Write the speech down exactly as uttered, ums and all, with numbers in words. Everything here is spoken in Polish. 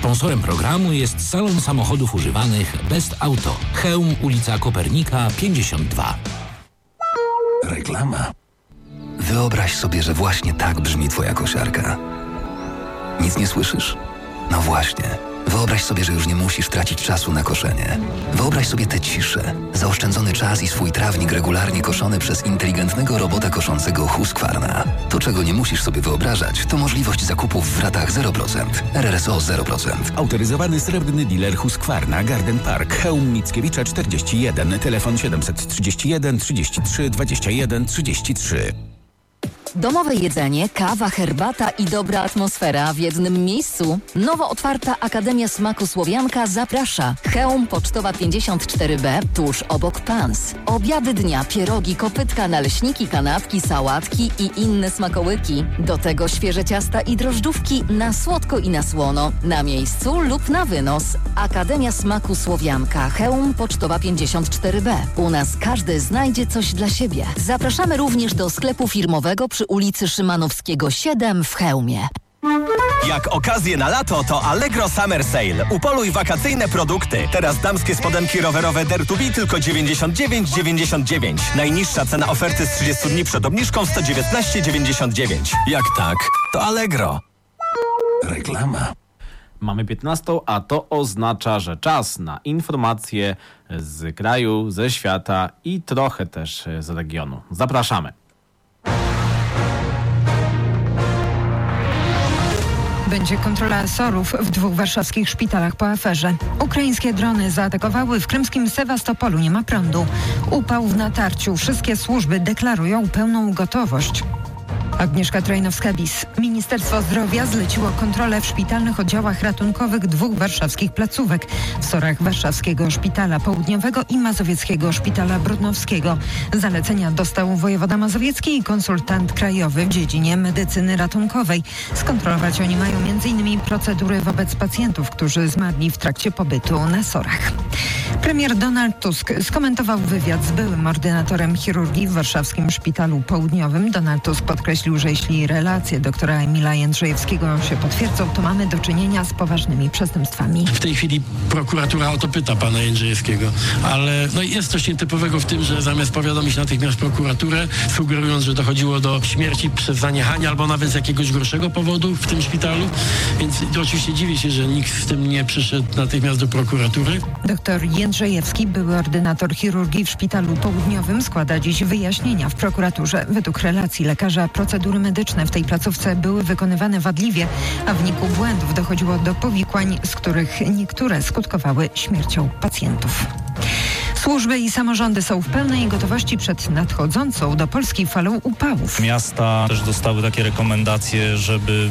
Sponsorem programu jest salon samochodów używanych Best Auto. Chełm, ulica Kopernika pięćdziesiąt dwa. Reklama. Wyobraź sobie, że właśnie tak brzmi twoja kosiarka. Nic nie słyszysz? No właśnie. Wyobraź sobie, że już nie musisz tracić czasu na koszenie. Wyobraź sobie tę ciszę, zaoszczędzony czas i swój trawnik regularnie koszony przez inteligentnego robota koszącego Husqvarna. To, czego nie musisz sobie wyobrażać, to możliwość zakupów w ratach zero procent. R R S O zero procent. Autoryzowany srebrny dealer Husqvarna, Garden Park, Chełm Mickiewicza czterdzieści jeden, telefon siedemset trzydzieści jeden trzydzieści trzy dwadzieścia jeden trzydzieści trzy. Domowe jedzenie, kawa, herbata i dobra atmosfera w jednym miejscu. Nowo otwarta Akademia Smaku Słowianka zaprasza. Chełm Pocztowa pięćdziesiąt cztery B, tuż obok Pans. Obiady dnia, pierogi, kopytka, naleśniki, kanapki, sałatki i inne smakołyki. Do tego świeże ciasta i drożdżówki na słodko i na słono. Na miejscu lub na wynos. Akademia Smaku Słowianka, Chełm Pocztowa pięćdziesiąt cztery B. U nas każdy znajdzie coś dla siebie. Zapraszamy również do sklepu firmowego przy ulicy Szymanowskiego siedem w Chełmie. Jak okazję na lato, to Allegro Summer Sale. Upoluj wakacyjne produkty. Teraz damskie spodenki rowerowe Dare to Be tylko dziewięćdziesiąt dziewięć dziewięćdziesiąt dziewięć. Najniższa cena oferty z trzydziestu dni przed obniżką sto dziewiętnaście dziewięćdziesiąt dziewięć. Jak tak, to Allegro. Reklama. Mamy piętnastą, a to oznacza, że czas na informacje z kraju, ze świata i trochę też z regionu. Zapraszamy. Będzie kontrola SOR-ów w dwóch warszawskich szpitalach po aferze. Ukraińskie drony zaatakowały w krymskim Sewastopolu. Nie ma prądu. Upał w natarciu. Wszystkie służby deklarują pełną gotowość. Agnieszka Trojnowska-Bis. Ministerstwo Zdrowia zleciło kontrolę w szpitalnych oddziałach ratunkowych dwóch warszawskich placówek. W SOR-ach Warszawskiego Szpitala Południowego i Mazowieckiego Szpitala Brudnowskiego. Zalecenia dostał wojewoda mazowiecki i konsultant krajowy w dziedzinie medycyny ratunkowej. Skontrolować oni mają między innymi procedury wobec pacjentów, którzy zmarli w trakcie pobytu na SOR-ach. Premier Donald Tusk skomentował wywiad z byłym ordynatorem chirurgii w warszawskim Szpitalu Południowym. Donald Tusk podkreślił, że jeśli relacje doktora Emila Jędrzejewskiego się potwierdzą, to mamy do czynienia z poważnymi przestępstwami. W tej chwili prokuratura o to pyta pana Jędrzejewskiego, ale no jest coś nietypowego w tym, że zamiast powiadomić natychmiast prokuraturę, sugerując, że dochodziło do śmierci przez zaniechanie albo nawet z jakiegoś gorszego powodu w tym szpitalu, więc oczywiście dziwię się, że nikt z tym nie przyszedł natychmiast do prokuratury. Doktor Jędrzejewski, były ordynator chirurgii w Szpitalu Południowym, składa dziś wyjaśnienia w prokuraturze. Według relacji lekarza procedury medyczne w tej placówce były wykonywane wadliwie, a w wyniku błędów dochodziło do powikłań, z których niektóre skutkowały śmiercią pacjentów. Służby i samorządy są w pełnej gotowości przed nadchodzącą do Polski falą upałów. Miasta też dostały takie rekomendacje, żeby